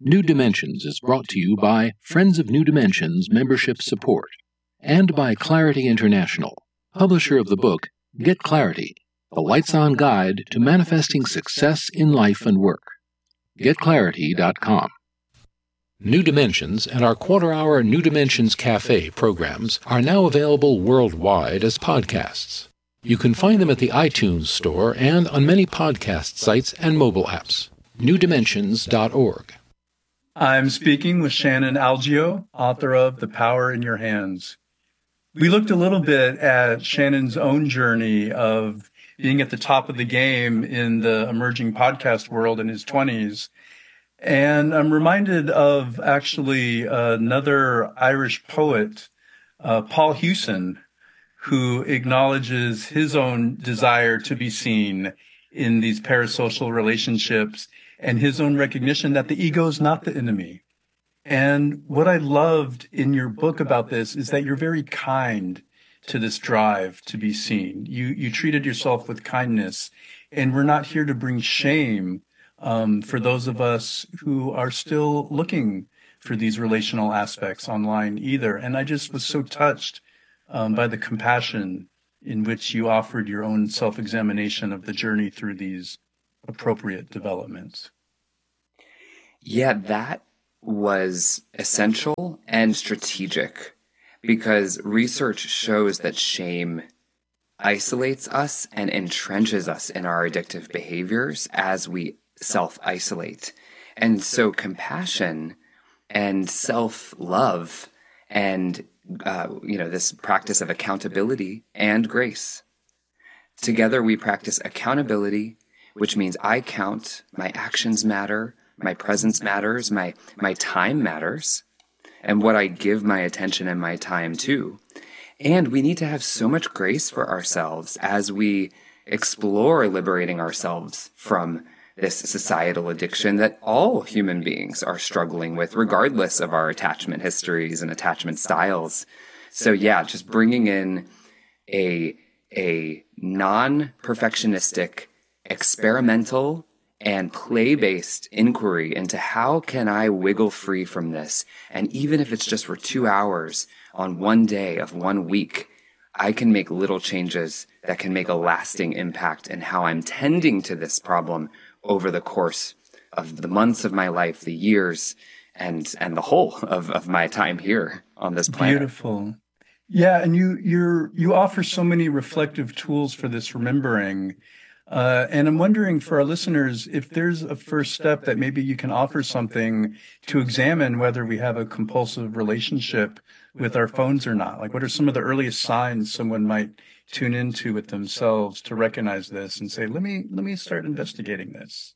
New Dimensions is brought to you by Friends of New Dimensions Membership Support and by Clarity International, publisher of the book Get Clarity, the Lights-On Guide to Manifesting Success in Life and Work. GetClarity.com. New Dimensions and our quarter-hour New Dimensions Cafe programs are now available worldwide as podcasts. You can find them at the iTunes Store and on many podcast sites and mobile apps. newdimensions.org. I'm speaking with Shannon Algeo, author of The Power in Your Hands. We looked a little bit at Shannon's own journey of being at the top of the game in the emerging podcast world in his 20s. And I'm reminded of actually another Irish poet, Paul Hewson, who acknowledges his own desire to be seen in these parasocial relationships and his own recognition that the ego is not the enemy. And what I loved in your book about this is that you're very kind to this drive to be seen. You treated yourself with kindness, and we're not here to bring shame for those of us who are still looking for these relational aspects online either. And I just was so touched by the compassion in which you offered your own self-examination of the journey through these appropriate developments. Yeah, that was essential and strategic because research shows that shame isolates us and entrenches us in our addictive behaviors as we self-isolate. And so compassion and self-love and, this practice of accountability and grace. Together we practice accountability, which means I count, my actions matter, my presence matters, my time matters, and what I give my attention and my time to. And we need to have so much grace for ourselves as we explore liberating ourselves from this societal addiction that all human beings are struggling with, regardless of our attachment histories and attachment styles. So yeah, just bringing in a non-perfectionistic, experimental, and play-based inquiry into how can I wiggle free from this? And even if it's just for 2 hours on one day of 1 week, I can make little changes that can make a lasting impact in how I'm tending to this problem over the course of the months of my life, the years, and the whole of my time here on this planet. Beautiful. Yeah, and you offer so many reflective tools for this remembering. And I'm wondering for our listeners, if there's a first step that maybe you can offer something to examine whether we have a compulsive relationship with our phones or not. Like, what are some of the earliest signs someone might tune into with themselves to recognize this and say, let me start investigating this?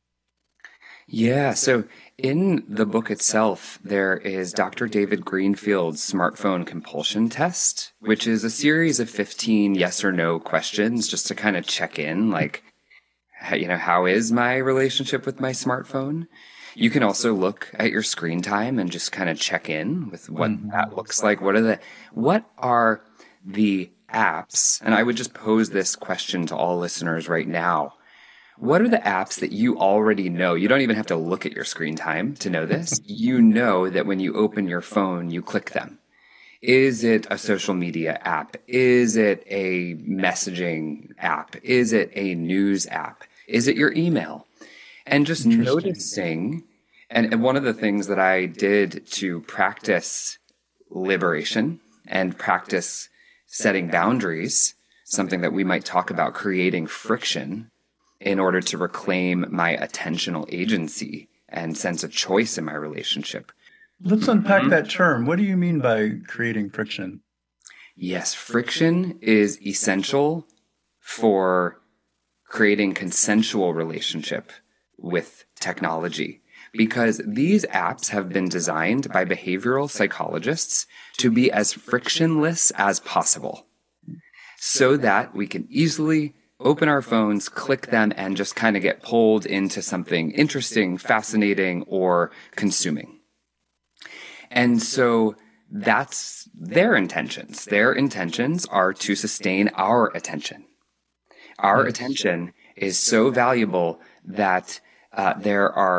Yeah, so in the book itself, there is Dr. David Greenfield's smartphone compulsion test, which is a series of 15 yes or no questions just to kind of check in, like, how is my relationship with my smartphone? You can also look at your screen time and just kind of check in with what that looks like. What are the apps? And I would just pose this question to all listeners right now. What are the apps that you already know? You don't even have to look at your screen time to know this. You know that when you open your phone, you click them. Is it a social media app? Is it a messaging app? Is it a news app? Is it your email? And just noticing, and one of the things that I did to practice liberation and practice setting boundaries, something that we might talk about creating friction in order to reclaim my attentional agency and sense of choice in my relationship. Let's unpack that term. What do you mean by creating friction? Yes, friction is essential for creating consensual relationship with technology, because these apps have been designed by behavioral psychologists to be as frictionless as possible so that we can easily open our phones, click them, and just kind of get pulled into something interesting, fascinating, or consuming. And so that's their intentions. Their intentions are to sustain our attention. Our attention is so valuable that there are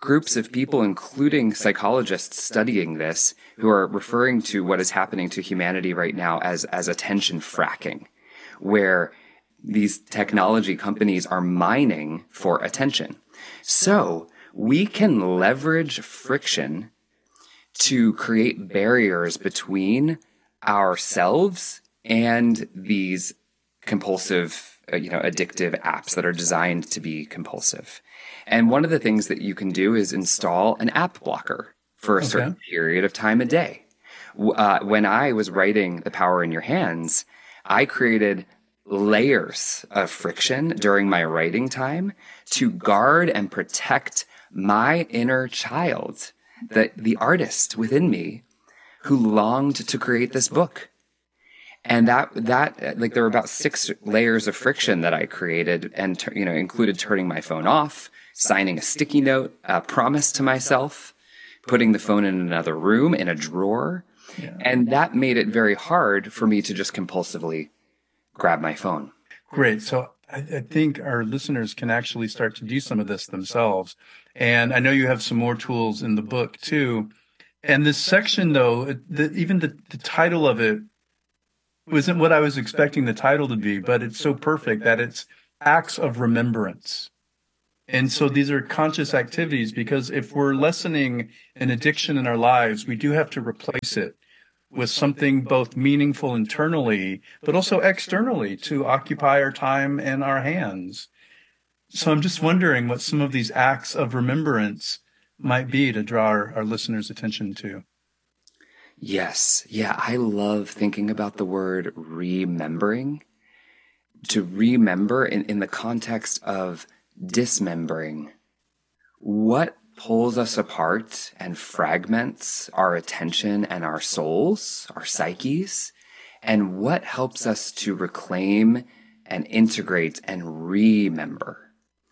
groups of people, including psychologists studying this, who are referring to what is happening to humanity right now as attention fracking, where these technology companies are mining for attention. So we can leverage friction to create barriers between ourselves and these compulsive, addictive apps that are designed to be compulsive. And one of the things that you can do is install an app blocker for a certain period of time a day. When I was writing The Power in Your Hands, I created layers of friction during my writing time to guard and protect my inner child, the artist within me who longed to create this book. And that there were about 6 layers of friction that I created, and included turning my phone off, signing a sticky note, a promise to myself, putting the phone in another room in a drawer. Yeah. And that made it very hard for me to just compulsively grab my phone. Great. So I think our listeners can actually start to do some of this themselves. And I know you have some more tools in the book too. And this section, though, even the title of it wasn't what I was expecting the title to be, but it's so perfect that it's Acts of Remembrance. And so these are conscious activities, because if we're lessening an addiction in our lives, we do have to replace it with something both meaningful internally, but also externally to occupy our time and our hands. So I'm just wondering what some of these acts of remembrance might be to draw our listeners' attention to. Yes. Yeah, I love thinking about the word remembering. To remember in the context of dismembering. What pulls us apart and fragments our attention and our souls, our psyches, and what helps us to reclaim and integrate and remember.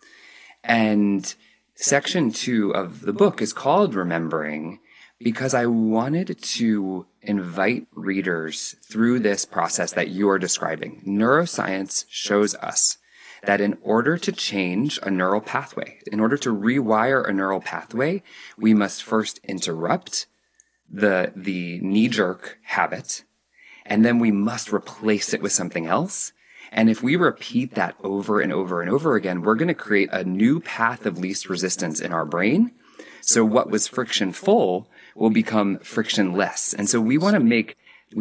And section 2 of the book is called Remembering because I wanted to invite readers through this process that you are describing. Neuroscience shows us that in order to change a neural pathway, in order to rewire a neural pathway, we must first interrupt the knee-jerk habit, and then we must replace it with something else. And if we repeat that over and over and over again, we're going to create a new path of least resistance in our brain. So what was frictionful will become frictionless. And so we want to make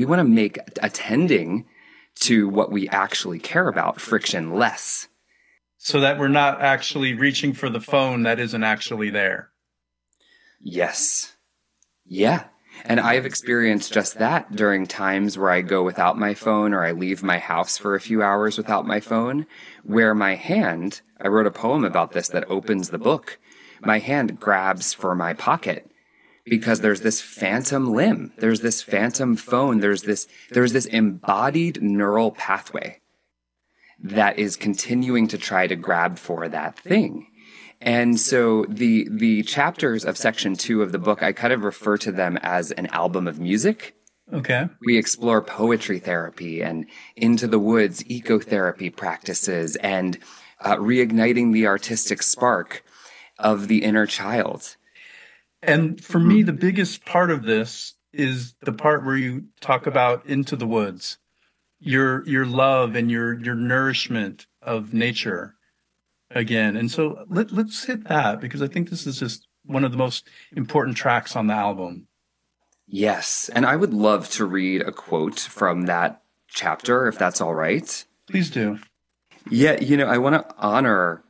attending to what we actually care about frictionless. So that we're not actually reaching for the phone that isn't actually there. Yes. Yeah. And I've experienced just that during times where I go without my phone or I leave my house for a few hours without my phone, where my hand, I wrote a poem about this that opens the book, my hand grabs for my pocket because there's this phantom limb, there's this phantom phone, there's this embodied neural pathway that is continuing to try to grab for that thing. And so the chapters of section 2 of the book, I kind of refer to them as an album of music. Okay. We explore poetry therapy and Into the Woods ecotherapy practices and reigniting the artistic spark of the inner child. And for me, the biggest part of this is the part where you talk about Into the Woods, your love and your nourishment of nature again. And so let's hit that, because I think this is just one of the most important tracks on the album. Yes. And I would love to read a quote from that chapter, if that's all right. Please do. Yeah. I want to honor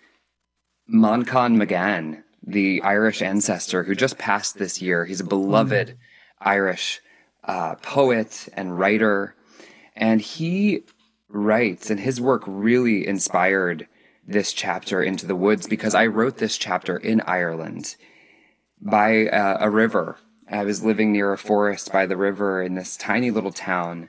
Manchán Magan, the Irish ancestor who just passed this year. He's a beloved Irish poet and writer. And he writes, and his work really inspired this chapter, Into the Woods, because I wrote this chapter in Ireland by a river. I was living near a forest by the river in this tiny little town.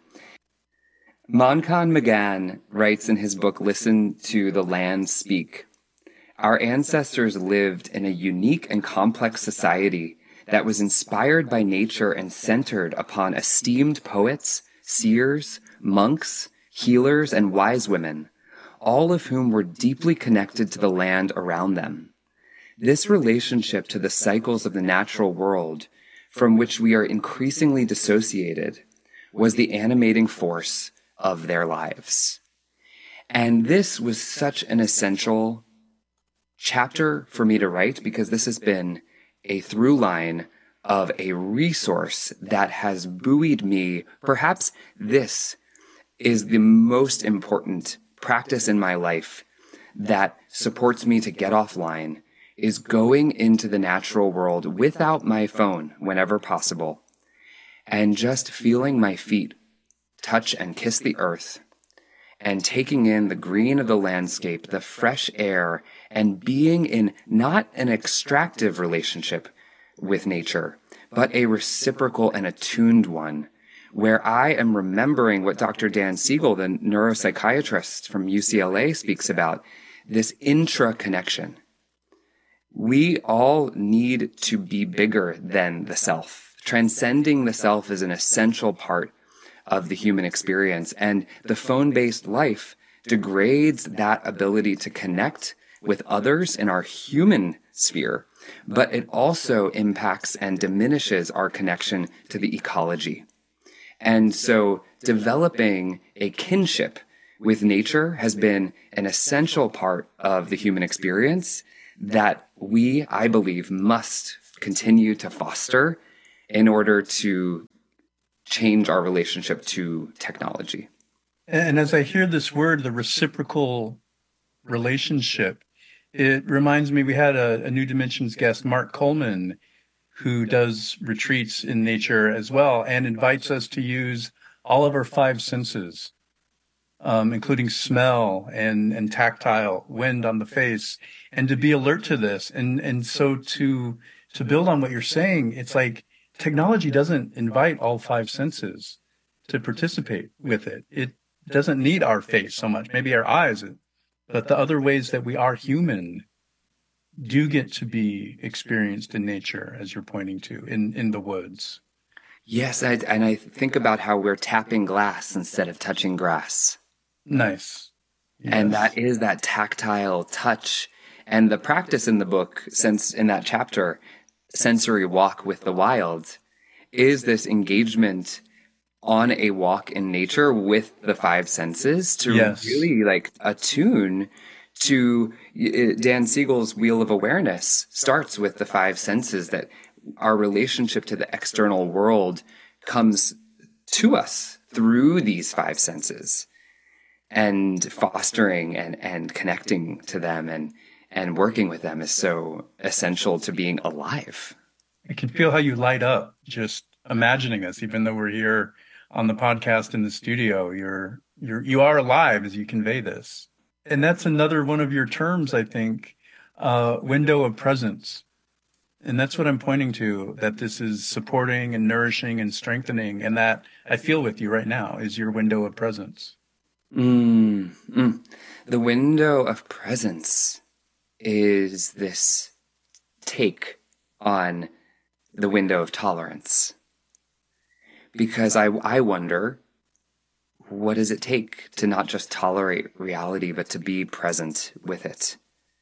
Manchán Magan writes in his book, Listen to the Land Speak. Our ancestors lived in a unique and complex society that was inspired by nature and centered upon esteemed poets, seers, monks, healers, and wise women, all of whom were deeply connected to the land around them. This relationship to the cycles of the natural world, from which we are increasingly dissociated, was the animating force of their lives. And this was such an essential chapter for me to write, because this has been a through line of a resource that has buoyed me. Perhaps this is the most important practice in my life that supports me to get offline, is going into the natural world without my phone whenever possible, and just feeling my feet touch and kiss the earth, and taking in the green of the landscape, the fresh air, and being in not an extractive relationship with nature, but a reciprocal and attuned one, where I am remembering what Dr. Dan Siegel, the neuropsychiatrist from UCLA, speaks about, this intra-connection. We all need to be bigger than the self. Transcending the self is an essential part of the human experience, and the phone-based life degrades that ability to connect with others in our human sphere, but it also impacts and diminishes our connection to the ecology. And so developing a kinship with nature has been an essential part of the human experience that we, I believe, must continue to foster in order to change our relationship to technology. And as I hear this word, the reciprocal relationship, it reminds me, we had a New Dimensions guest, Mark Coleman, who does retreats in nature as well, and invites us to use all of our five senses, including smell and tactile, wind on the face, and to be alert to this. And so to build on what you're saying, it's like technology doesn't invite all five senses to participate with it. It doesn't need our face so much, maybe our eyes, but the other ways that we are human do get to be experienced in nature, as you're pointing to, in the woods. Yes, and I think about how we're tapping glass instead of touching grass. Nice. Yes. And that is that tactile touch. And the practice in the book, since in that chapter, Sensory Walk with the Wild, is this engagement on a walk in nature with the five senses to really like attune to Dan Siegel's Wheel of Awareness starts with the five senses, that our relationship to the external world comes to us through these five senses, and fostering and connecting to them and working with them is so essential to being alive. I can feel how you light up just imagining this, even though we're here on the podcast in the studio. You are alive as you convey this. And that's another one of your terms, I think, window of presence. And that's what I'm pointing to, that this is supporting and nourishing and strengthening. And that I feel with you right now is your window of presence. The window of presence is this take on the window of tolerance. Because I wonder, what does it take to not just tolerate reality, but to be present with it?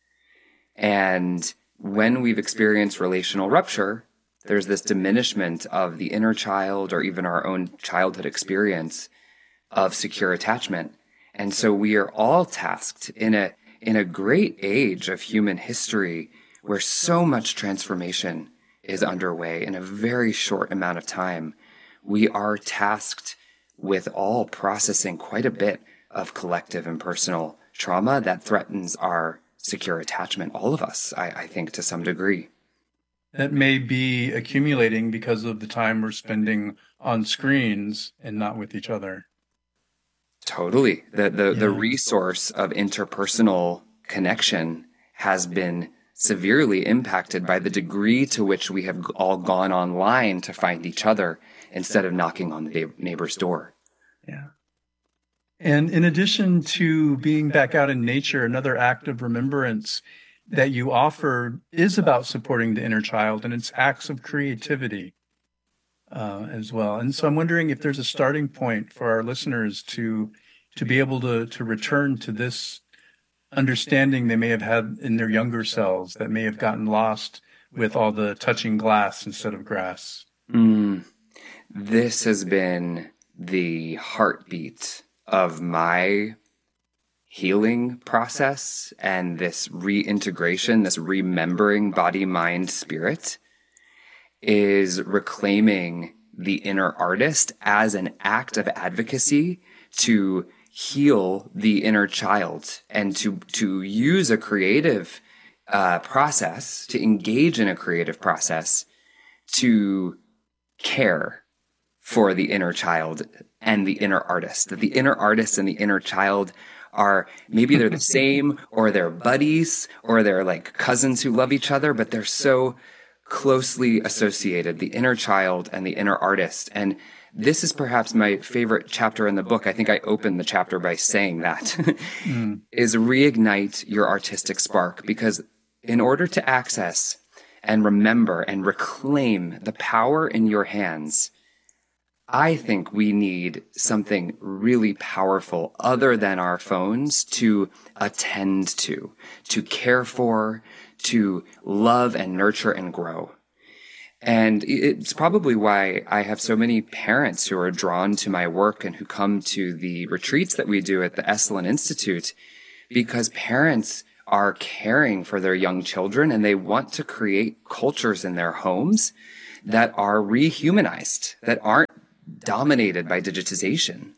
And when we've experienced relational rupture, there's this diminishment of the inner child or even our own childhood experience of secure attachment. And so we are all tasked in a great age of human history where so much transformation is underway in a very short amount of time. We are tasked with all processing quite a bit of collective and personal trauma that threatens our secure attachment, all of us, I think, to some degree. That may be accumulating because of the time we're spending on screens and not with each other. Totally. The resource of interpersonal connection has been severely impacted by the degree to which we have all gone online to find each other instead of knocking on the neighbor's door. Yeah. And in addition to being back out in nature, another act of remembrance that you offer is about supporting the inner child, and it's acts of creativity as well. And so I'm wondering if there's a starting point for our listeners to be able to return to this understanding they may have had in their younger selves that may have gotten lost with all the touching glass instead of grass. This has been the heartbeat of my healing process, and this reintegration, this remembering body, mind, spirit, is reclaiming the inner artist as an act of advocacy to heal the inner child and to use a creative process, to engage in a creative process to care for the inner child and the inner artist. That the inner artist and the inner child are, maybe they're the same, or they're buddies, or they're like cousins who love each other, but they're so closely associated, the inner child and the inner artist. And this is perhaps my favorite chapter in the book. I think I opened the chapter by saying that, is reignite your artistic spark. Because in order to access and remember and reclaim the power in your hands, I think we need something really powerful other than our phones to attend to care for, to love and nurture and grow. And it's probably why I have so many parents who are drawn to my work and who come to the retreats that we do at the Esalen Institute, because parents are caring for their young children and they want to create cultures in their homes that are rehumanized, that aren't dominated by digitization.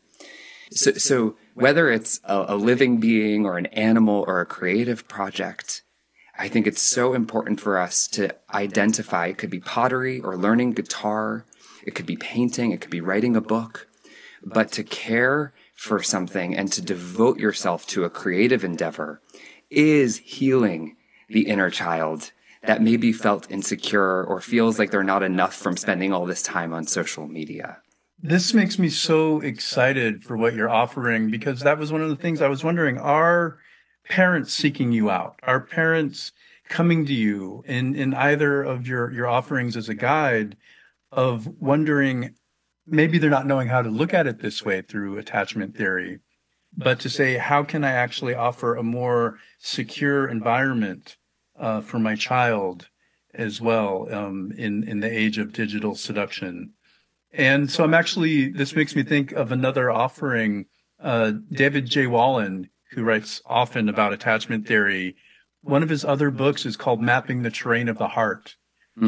So whether it's a living being or an animal or a creative project, I think it's so important for us to identify. It could be pottery or learning guitar. It could be painting. It could be writing a book. But to care for something and to devote yourself to a creative endeavor is healing the inner child that maybe felt insecure or feels like they're not enough from spending all this time on social media. This makes me so excited for what you're offering, because that was one of the things I was wondering. Are parents seeking you out? Are parents coming to you in either of your offerings as a guide, of wondering, maybe they're not knowing how to look at it this way through attachment theory, but to say, how can I actually offer a more secure environment for my child as well in the age of digital seduction? And so this makes me think of another offering, David J. Wallen, who writes often about attachment theory. One of his other books is called Mapping the Terrain of the Heart.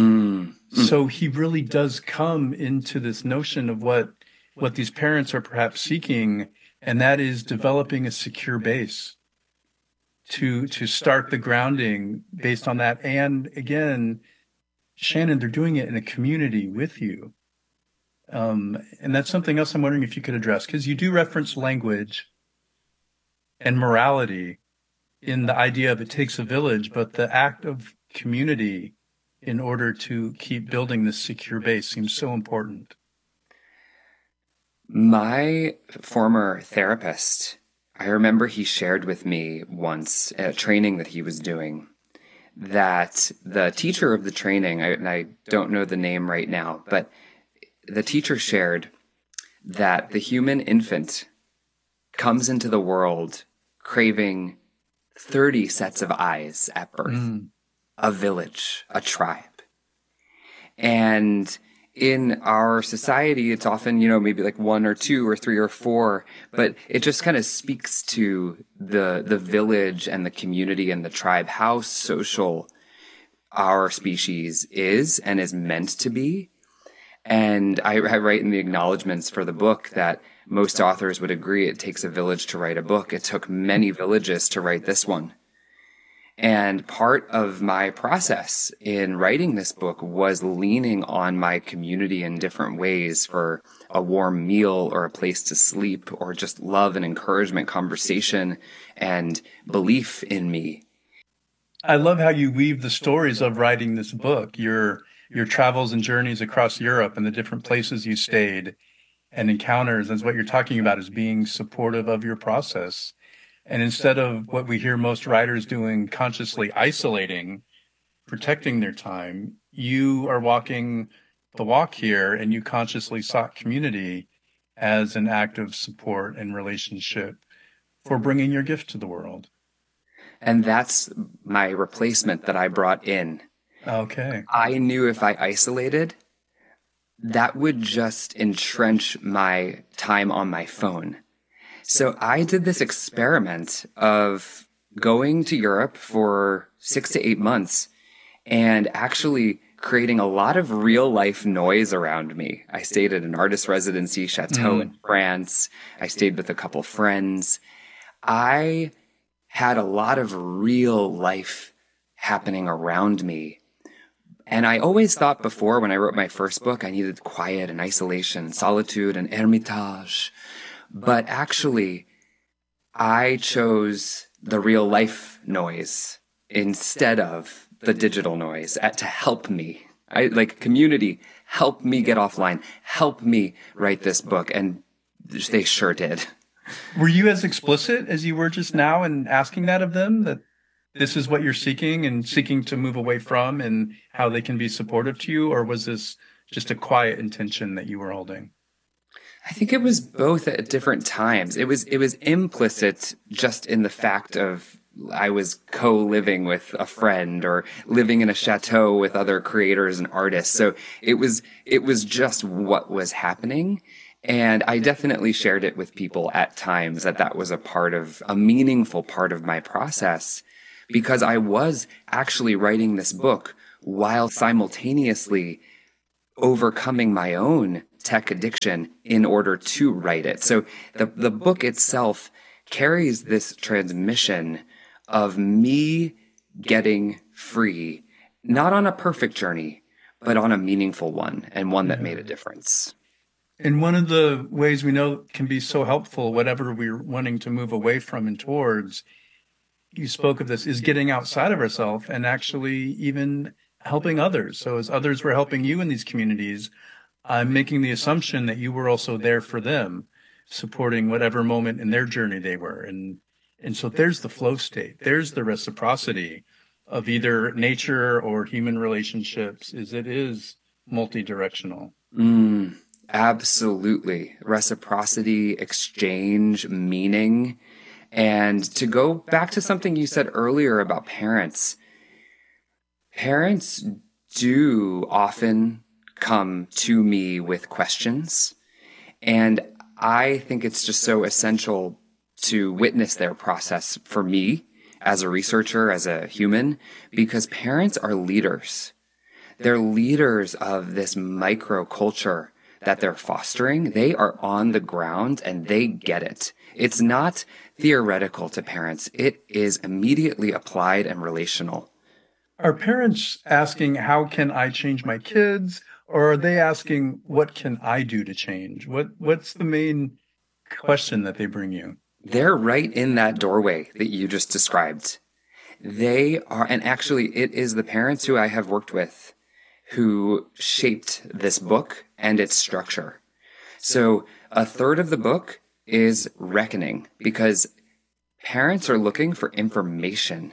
So he really does come into this notion of what these parents are perhaps seeking, and that is developing a secure base to start the grounding based on that. And again, Shannon, they're doing it in a community with you. And that's something else I'm wondering if you could address, because you do reference language and morality in the idea of it takes a village, but the act of community in order to keep building this secure base seems so important. My former therapist, I remember he shared with me once at a training that he was doing, that the teacher of the training, and I don't know the name right now, but the teacher shared that the human infant comes into the world craving 30 sets of eyes at birth, a village, a tribe. And in our society, it's often, maybe like 1 or 2 or 3 or 4, but it just kind of speaks to the village and the community and the tribe, how social our species is and is meant to be. And I write in the acknowledgments for the book that most authors would agree it takes a village to write a book. It took many villages to write this one. And part of my process in writing this book was leaning on my community in different ways for a warm meal or a place to sleep or just love and encouragement, conversation, and belief in me. I love how you weave the stories of writing this book, your travels and journeys across Europe and the different places you stayed and encounters. That's what you're talking about, is being supportive of your process. And instead of what we hear most writers doing, consciously isolating, protecting their time, you are walking the walk here, and you consciously sought community as an act of support and relationship for bringing your gift to the world. And that's my replacement that I brought in. Okay. I knew if I isolated, that would just entrench my time on my phone. So I did this experiment of going to Europe for 6 to 8 months and actually creating a lot of real life noise around me. I stayed at an artist residency chateau in France. I stayed with a couple friends. I had a lot of real life happening around me. And I always thought before, when I wrote my first book, I needed quiet and isolation, solitude and hermitage. But actually, I chose the real life noise instead of the digital noise to help me. Community, help me get offline, help me write this book. And they sure did. Were you as explicit as you were just now in asking that of them, that this is what you're seeking and seeking to move away from and how they can be supportive to you? Or was this just a quiet intention that you were holding? I think it was both at different times. It was implicit just in the fact of I was co-living with a friend or living in a chateau with other creators and artists. So it was just what was happening. And I definitely shared it with people at times that was a meaningful part of my process, because I was actually writing this book while simultaneously overcoming my own tech addiction in order to write it. So the book itself carries this transmission of me getting free, not on a perfect journey, but on a meaningful one, and one that made a difference. And one of the ways we know can be so helpful, whatever we're wanting to move away from and towards, you spoke of this, is getting outside of ourselves and actually even helping others. So as others were helping you in these communities, I'm making the assumption that you were also there for them, supporting whatever moment in their journey they were. And so there's the flow state. There's the reciprocity of either nature or human relationships. It is multi-directional. Absolutely. Reciprocity, exchange, meaning. And to go back to something you said earlier about parents do often come to me with questions. And I think it's just so essential to witness their process for me as a researcher, as a human, because parents are leaders. They're leaders of this microculture that they're fostering. They are on the ground and they get it. It's not theoretical to parents. It is immediately applied and relational. Are parents asking, how can I change my kids? Or are they asking, what can I do to change? What's the main question that they bring you? They're right in that doorway that you just described. They are, and actually it is the parents who I have worked with who shaped this book and its structure. So a third of the book is reckoning, because parents are looking for information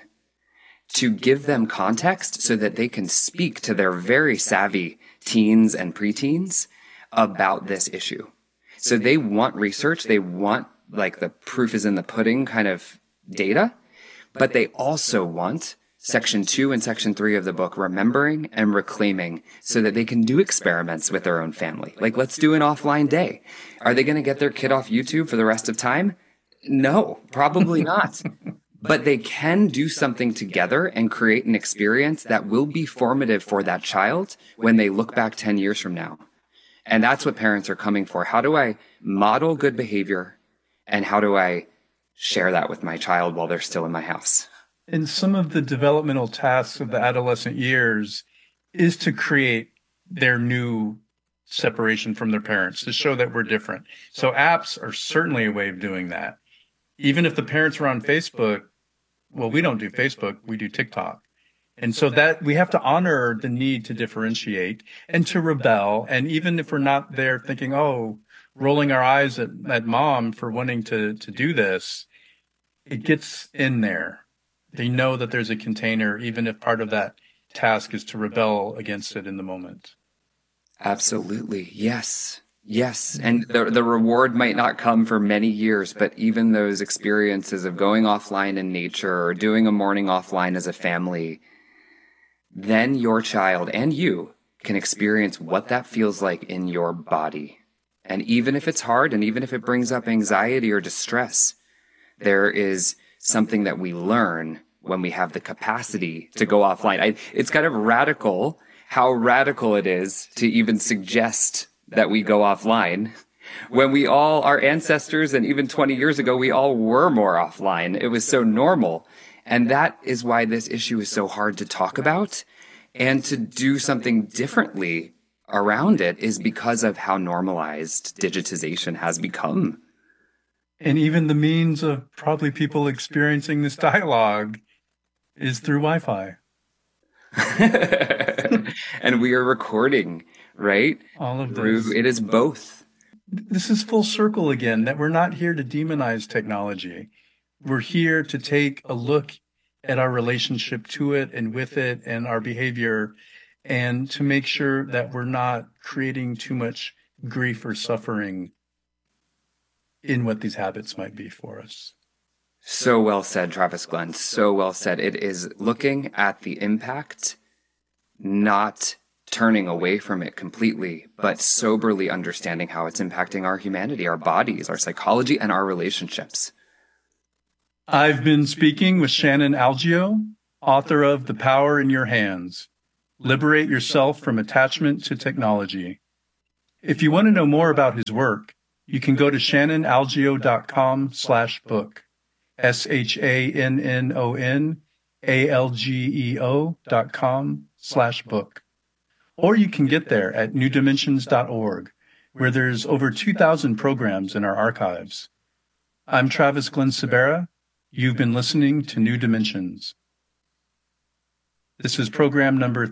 to give them context so that they can speak to their very savvy teens and preteens about this issue. So they want research. They want the proof is in the pudding kind of data, but they also want Section 2 and Section 3 of the book, remembering and reclaiming, so that they can do experiments with their own family. Let's do an offline day. Are they going to get their kid off YouTube for the rest of time? No, probably not. But they can do something together and create an experience that will be formative for that child when they look back 10 years from now. And that's what parents are coming for. How do I model good behavior? And how do I share that with my child while they're still in my house? And some of the developmental tasks of the adolescent years is to create their new separation from their parents, to show that we're different. So apps are certainly a way of doing that. Even if the parents are on Facebook, well, we don't do Facebook, we do TikTok. And so that we have to honor the need to differentiate and to rebel. And even if we're not there thinking, rolling our eyes at mom for wanting to do this, it gets in there. They know that there's a container, even if part of that task is to rebel against it in the moment. Absolutely. Yes. Yes, and the reward might not come for many years, but even those experiences of going offline in nature or doing a morning offline as a family, then your child and you can experience what that feels like in your body. And even if it's hard, and even if it brings up anxiety or distress, there is something that we learn when we have the capacity to go offline. It's kind of radical how radical it is to even suggest that we go offline when we all, our ancestors, and even 20 years ago, we all were more offline. It was so normal. And that is why this issue is so hard to talk about, and to do something differently around it is because of how normalized digitization has become. And even the means of probably people experiencing this dialogue is through Wi-Fi. And we are recording, right? All of this. It is both. This is full circle again, that we're not here to demonize technology. We're here to take a look at our relationship to it and with it and our behavior, and to make sure that we're not creating too much grief or suffering in what these habits might be for us. So well said, Travis Glenn. So well said. It is looking at the impact, not turning away from it completely, but soberly understanding how it's impacting our humanity, our bodies, our psychology, and our relationships. I've been speaking with Shannon Algeo, author of The Power in Your Hands: Liberate Yourself from Attachment to Technology. If you want to know more about his work, you can go to shannonalgeo.com/book. ShannonAlgeo.com/book. Or you can get there at newdimensions.org, where there's over 2,000 programs in our archives. I'm Travis Glenn Sabera. You've been listening to New Dimensions. This is program number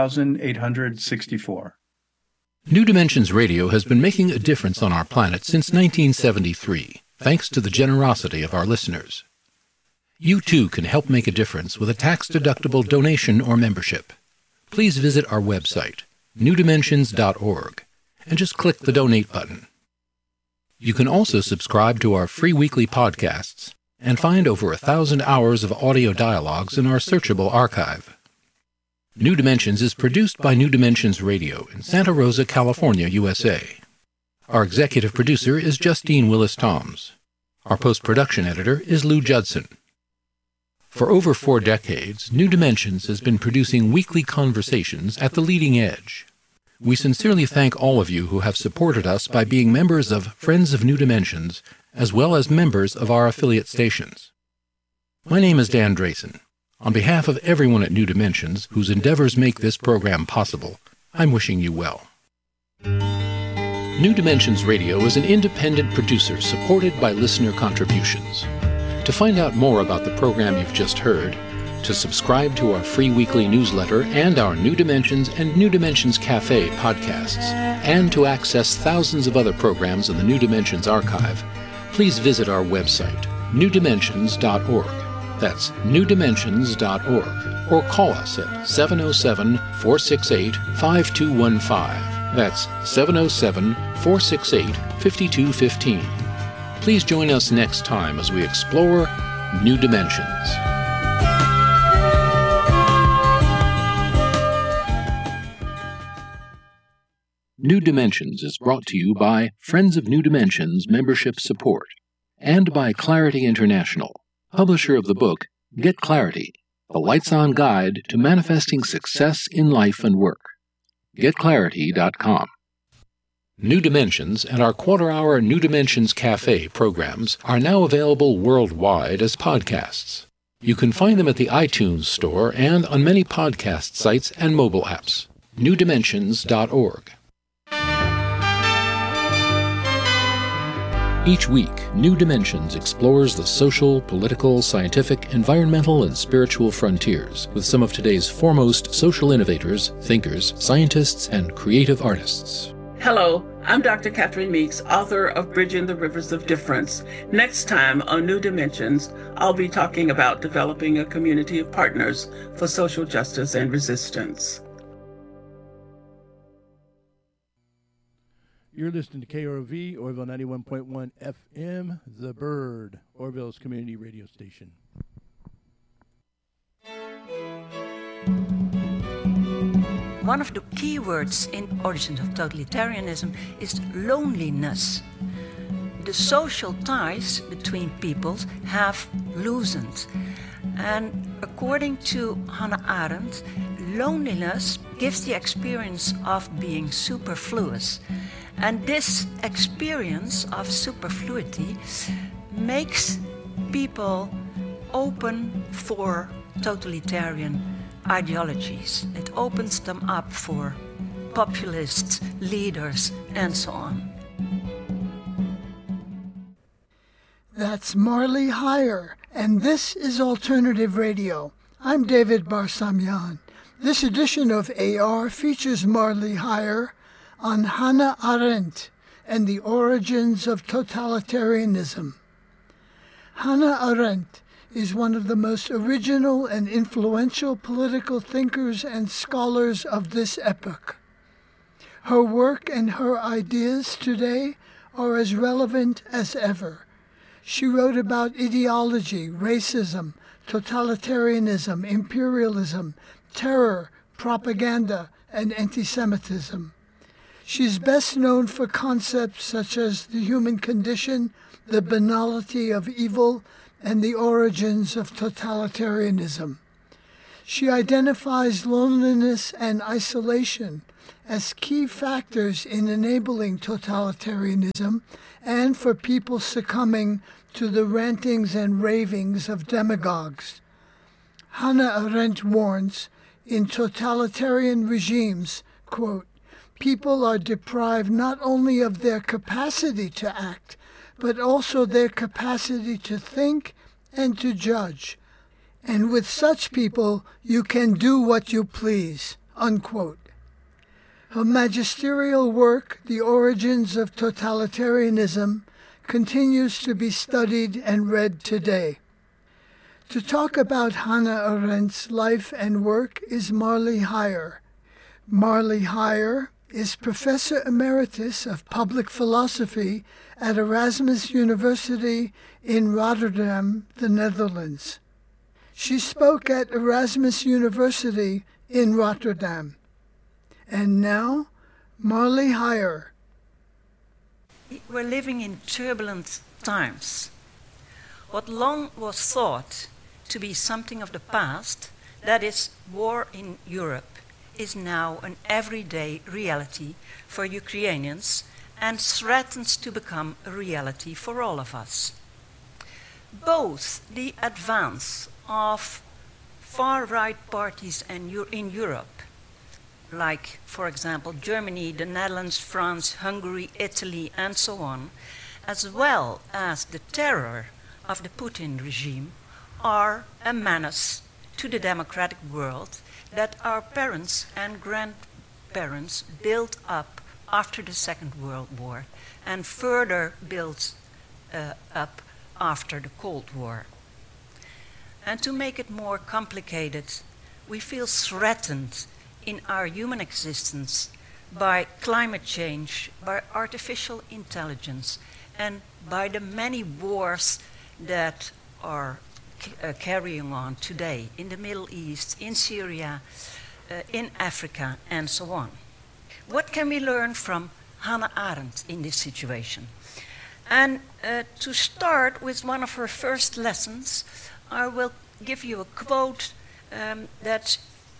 3864. New Dimensions Radio has been making a difference on our planet since 1973, thanks to the generosity of our listeners. You too can help make a difference with a tax-deductible donation or membership. Please visit our website, newdimensions.org, and just click the donate button. You can also subscribe to our free weekly podcasts and find over 1,000 hours of audio dialogues in our searchable archive. New Dimensions is produced by New Dimensions Radio in Santa Rosa, California, USA. Our executive producer is Justine Willis-Toms. Our post-production editor is Lou Judson. For over 4 decades, New Dimensions has been producing weekly conversations at the leading edge. We sincerely thank all of you who have supported us by being members of Friends of New Dimensions, as well as members of our affiliate stations. My name is Dan Drayson. On behalf of everyone at New Dimensions, whose endeavors make this program possible, I'm wishing you well. New Dimensions Radio is an independent producer supported by listener contributions. To find out more about the program you've just heard, to subscribe to our free weekly newsletter and our New Dimensions and New Dimensions Cafe podcasts, and to access thousands of other programs in the New Dimensions archive, please visit our website, newdimensions.org. That's newdimensions.org. Or call us at 707-468-5215. That's 707-468-5215. Please join us next time as we explore New Dimensions. New Dimensions is brought to you by Friends of New Dimensions Membership Support and by Clarity International, publisher of the book Get Clarity, the Lights-On Guide to Manifesting Success in Life and Work. GetClarity.com. New Dimensions and our quarter-hour New Dimensions Cafe programs are now available worldwide as podcasts. You can find them at the iTunes Store and on many podcast sites and mobile apps. newdimensions.org. Each week, New Dimensions explores the social, political, scientific, environmental, and spiritual frontiers with some of today's foremost social innovators, thinkers, scientists, and creative artists. Hello, I'm Dr. Catherine Meeks, author of Bridging the Rivers of Difference. Next time on New Dimensions, I'll be talking about developing a community of partners for social justice and resistance. You're listening to KROV, Orville 91.1 FM, The Bird, Orville's community radio station. One of the key words in Origins of Totalitarianism is loneliness. The social ties between peoples have loosened. And according to Hannah Arendt, loneliness gives the experience of being superfluous. And this experience of superfluity makes people open for totalitarian ideologies. It opens them up for populists, leaders, and so on. That's Marley Hire, and this is Alternative Radio. I'm David Barsamian. This edition of AR features Marley Hire on Hannah Arendt and the origins of totalitarianism. Hannah Arendt is one of the most original and influential political thinkers and scholars of this epoch. Her work and her ideas today are as relevant as ever. She wrote about ideology, racism, totalitarianism, imperialism, terror, propaganda, and anti-Semitism. She's best known for concepts such as the human condition, the banality of evil, and the origins of totalitarianism. She identifies loneliness and isolation as key factors in enabling totalitarianism and for people succumbing to the rantings and ravings of demagogues. Hannah Arendt warns, in totalitarian regimes, quote, people are deprived not only of their capacity to act, but also their capacity to think and to judge. And with such people, you can do what you please, unquote. Her magisterial work, The Origins of Totalitarianism, continues to be studied and read today. To talk about Hannah Arendt's life and work is Marley Hire. Marley Hire is Professor Emeritus of Public Philosophy at Erasmus University in Rotterdam, the Netherlands. She spoke at Erasmus University in Rotterdam. And now, Marley Hire. We're living in turbulent times. What long was thought to be something of the past, that is, war in Europe, is now an everyday reality for Ukrainians and threatens to become a reality for all of us. Both the advance of far-right parties in Europe, like, for example, Germany, the Netherlands, France, Hungary, Italy, and so on, as well as the terror of the Putin regime, are a menace to the democratic world that our parents and grandparents built up after the Second World War and further built up after the Cold War. And to make it more complicated, we feel threatened in our human existence by climate change, by artificial intelligence, and by the many wars that are carrying on today in the Middle East, in Syria, in Africa, and so on. What can we learn from Hannah Arendt in this situation? And to start with one of her first lessons, I will give you a quote that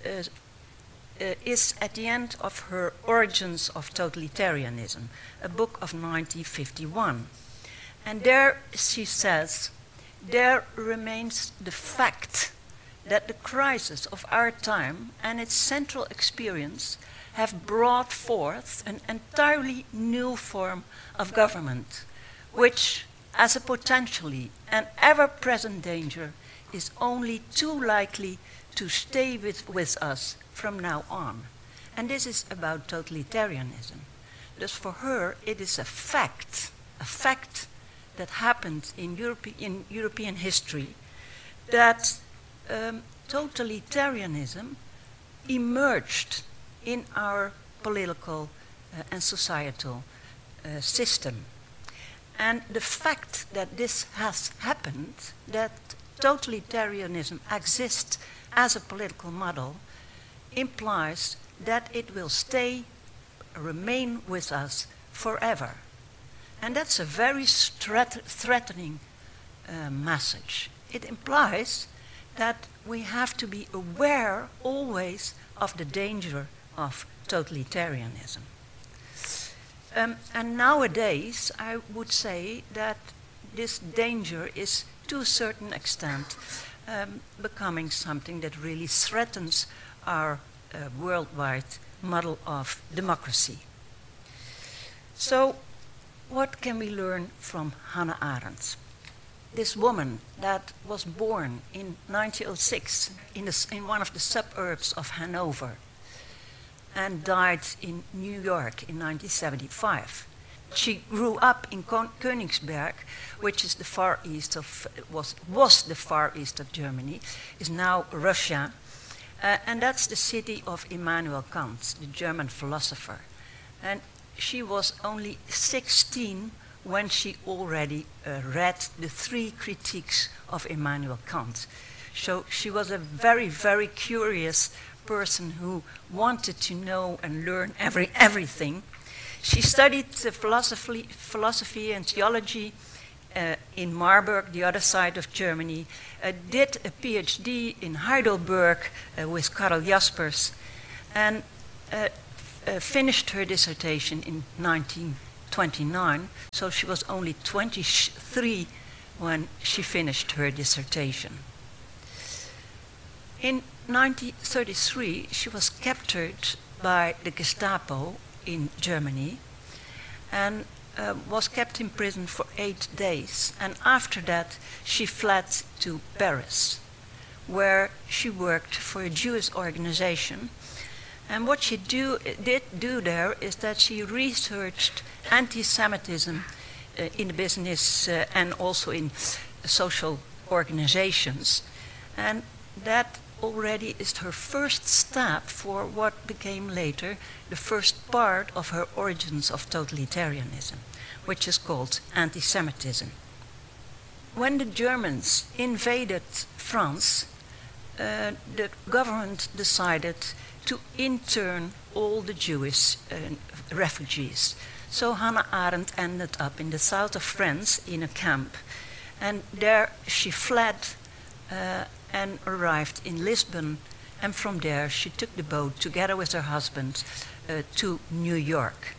is at the end of her Origins of Totalitarianism, a book of 1951. And there she says, there remains the fact that the crisis of our time and its central experience have brought forth an entirely new form of government, which, as a potentially and ever-present danger, is only too likely to stay with us from now on. And this is about totalitarianism. Thus for her, it is a fact that happened in European history, that totalitarianism emerged in our political and societal system. And the fact that this has happened, that totalitarianism exists as a political model, implies that it will remain with us forever. And that's a very threatening message. It implies that we have to be aware always of the danger of totalitarianism. And nowadays, I would say that this danger is, to a certain extent, becoming something that really threatens our worldwide model of democracy. So, what can we learn from Hannah Arendt? This woman that was born in 1906 in one of the suburbs of Hanover and died in New York in 1975. She grew up in Königsberg, which is the far east of was the far east of Germany, is now Russia, and that's the city of Immanuel Kant, the German philosopher. And she was only 16 when she already read the 3 critiques of Immanuel Kant. So she was a very, very curious person who wanted to know and learn everything. She studied philosophy and theology in Marburg, the other side of Germany, did a PhD in Heidelberg with Karl Jaspers, and finished her dissertation in 1929, so she was only 23 when she finished her dissertation. In 1933, she was captured by the Gestapo in Germany and was kept in prison for 8 days. And after that, she fled to Paris, where she worked for a Jewish organization. And what she did do there is that she researched anti-Semitism in the business and also in social organizations. And that already is her first step for what became later the first part of her Origins of Totalitarianism, which is called anti-Semitism. When the Germans invaded France, the government decided to intern all the Jewish refugees. So Hannah Arendt ended up in the south of France in a camp, and there she fled and arrived in Lisbon, and from there she took the boat together with her husband to New York.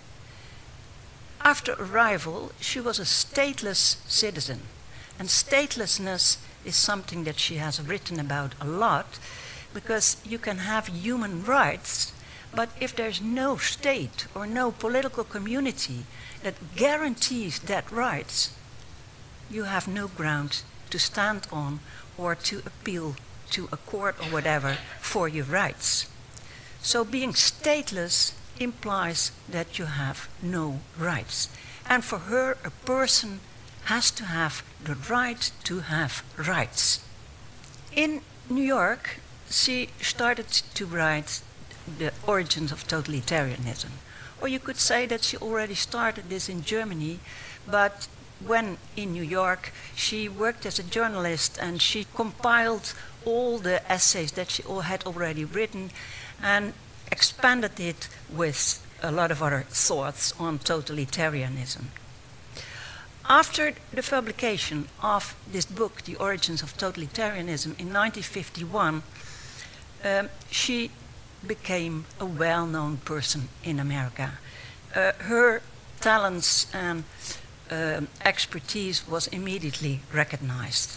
After arrival, she was a stateless citizen, and statelessness is something that she has written about a lot, because you can have human rights, but if there's no state or no political community that guarantees that rights, you have no ground to stand on or to appeal to a court or whatever for your rights. So being stateless implies that you have no rights. And for her, a person has to have the right to have rights. In New York, she started to write the Origins of Totalitarianism. Or you could say that she already started this in Germany, but when in New York, she worked as a journalist and she compiled all the essays that she had already written and expanded it with a lot of other thoughts on totalitarianism. After the publication of this book, The Origins of Totalitarianism, in 1951, she became a well-known person in America. Her talents and expertise was immediately recognized.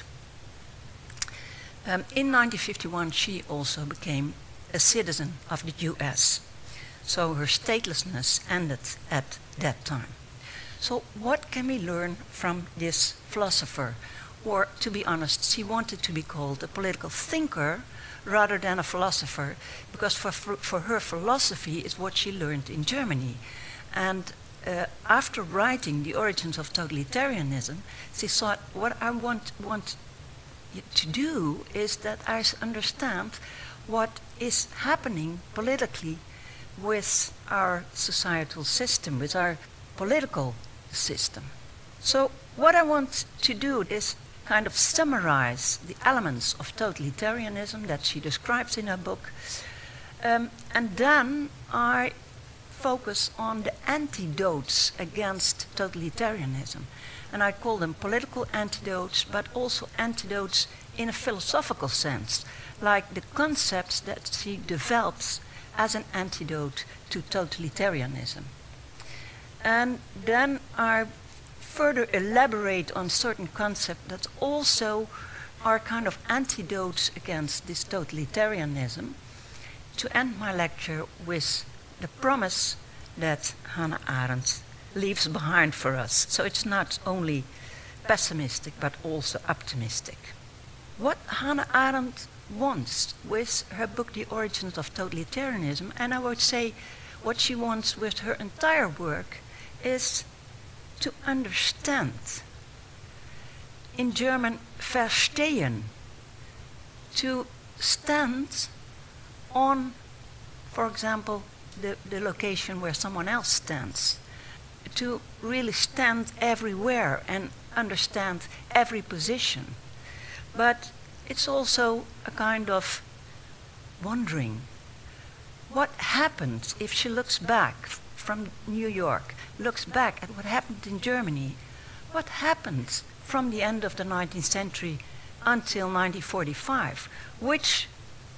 In 1951, she also became a citizen of the US. So her statelessness ended at that time. So what can we learn from this philosopher? Or, to be honest, she wanted to be called a political thinker rather than a philosopher, because for her, philosophy is what she learned in Germany. And after writing The Origins of Totalitarianism, she thought, what I want to do is that I understand what is happening politically with our societal system, with our political system. So what I want to do is kind of summarize the elements of totalitarianism that she describes in her book, and then I focus on the antidotes against totalitarianism. And I call them political antidotes, but also antidotes in a philosophical sense, like the concepts that she develops as an antidote to totalitarianism. And then I further elaborate on certain concepts that also are kind of antidotes against this totalitarianism, to end my lecture with the promise that Hannah Arendt leaves behind for us. So it's not only pessimistic, but also optimistic. What Hannah Arendt wants with her book, The Origins of Totalitarianism, and I would say what she wants with her entire work, is to understand. In German, verstehen, to stand on, for example, the location where someone else stands, to really stand everywhere and understand every position. But it's also a kind of wondering. What happens if she looks back from New York, looks back at what happened in Germany? What happened from the end of the 19th century until 1945? Which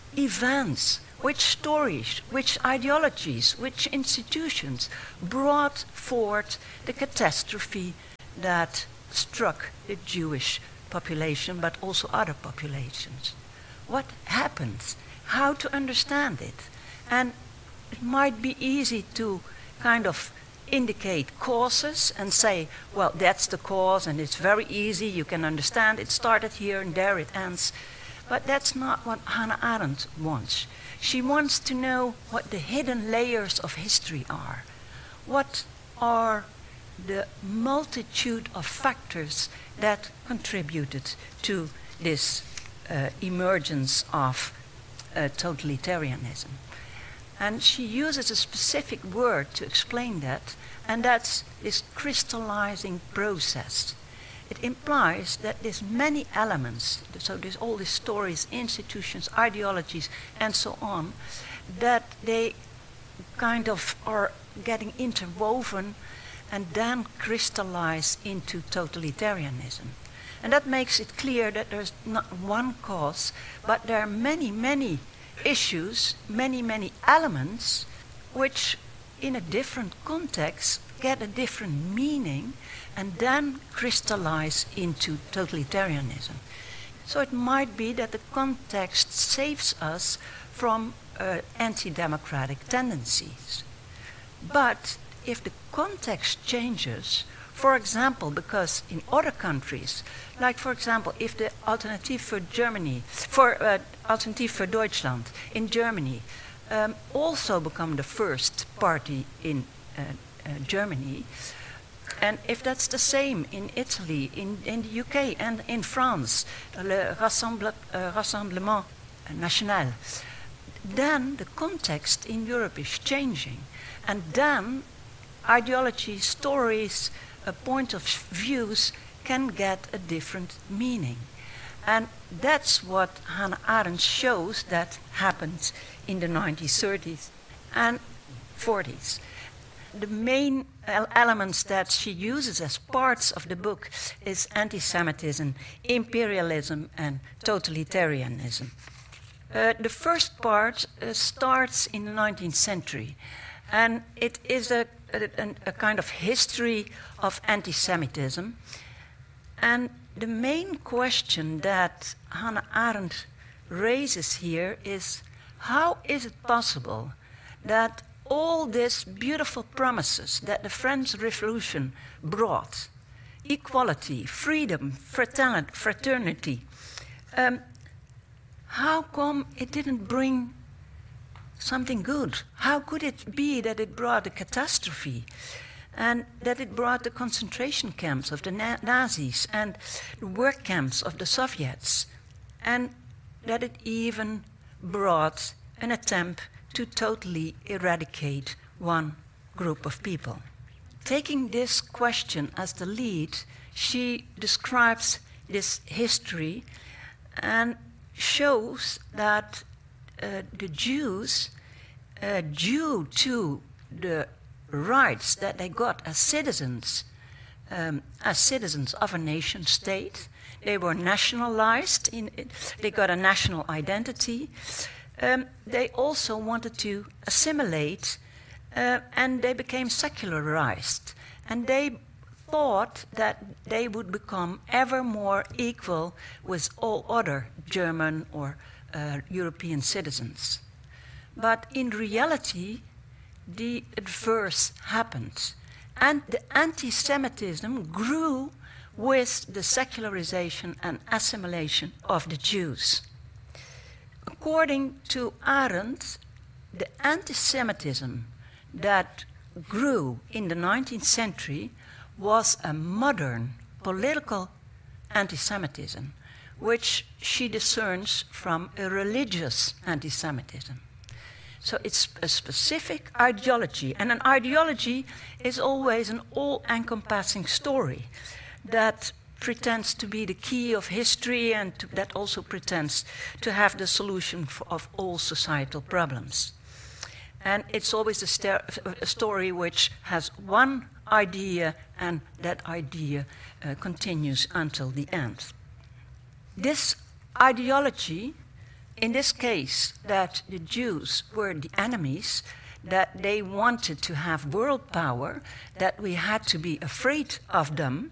events, which stories, which ideologies, which institutions brought forth the catastrophe that struck the Jewish population, but also other populations? What happens? How to understand it? And it might be easy to kind of indicate causes and say, well, that's the cause, and it's very easy, you can understand, it started here and there it ends. But that's not what Hannah Arendt wants. She wants to know what the hidden layers of history are. What are the multitude of factors that contributed to this emergence of totalitarianism. And she uses a specific word to explain that, and that's this crystallizing process. It implies that there's many elements, so there's all these stories, institutions, ideologies, and so on, that they kind of are getting interwoven and then crystallize into totalitarianism. And that makes it clear that there's not one cause, but there are many, many issues, many, many elements, which in a different context get a different meaning and then crystallize into totalitarianism. So it might be that the context saves us from anti-democratic tendencies. But if the context changes, for example, because in other countries, like for example, if the Alternative for Germany, Alternative for Deutschland in Germany also become the first party in Germany, and if that's the same in Italy, in the UK and in France, le Rassemblement National, then the context in Europe is changing. And then ideology, stories, point of views can get a different meaning. And that's what Hannah Arendt shows that happened in the 1930s and 40s. The main elements that she uses as parts of the book is anti-Semitism, imperialism, and totalitarianism. The first part starts in the 19th century, and it is a kind of history of anti-Semitism. And the main question that Hannah Arendt raises here is, how is it possible that all these beautiful promises that the French Revolution brought, equality, freedom, fraternity, how come it didn't bring something good? How could it be that it brought a catastrophe, and that it brought the concentration camps of the Nazis and the work camps of the Soviets, and that it even brought an attempt to totally eradicate one group of people? taking this question as the lead, she describes this history and shows that the Jews, due to the rights that they got as citizens of a nation state, they were nationalized, they got a national identity. They also wanted to assimilate, and they became secularized. And they thought that they would become ever more equal with all other German or European citizens. But in reality, the adverse happened. And the anti-Semitism grew with the secularization and assimilation of the Jews. According to Arendt, the anti-Semitism that grew in the 19th century was a modern political anti-Semitism, which she discerns from a religious anti-Semitism. So it's a specific ideology, and an ideology is always an all-encompassing story that pretends to be the key of history and that also pretends to have the solution of all societal problems. And it's always a story which has one idea, and that idea continues until the end. This ideology, in this case, that the Jews were the enemies, that they wanted to have world power, that we had to be afraid of them,